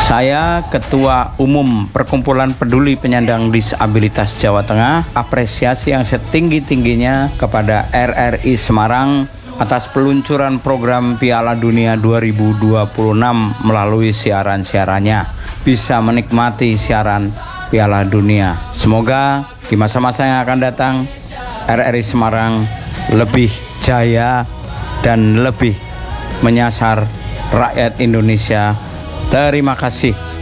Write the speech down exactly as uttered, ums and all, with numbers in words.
Saya Ketua Umum Perkumpulan Peduli Penyandang Disabilitas Jawa Tengah, apresiasi yang setinggi-tingginya kepada R R I Semarang atas peluncuran program Piala Dunia dua ribu dua puluh enam melalui siaran-siarannya. Bisa menikmati siaran Piala Dunia. Semoga di masa-masa yang akan datang R R I Semarang lebih jaya dan lebih menyasar rakyat Indonesia. Terima kasih.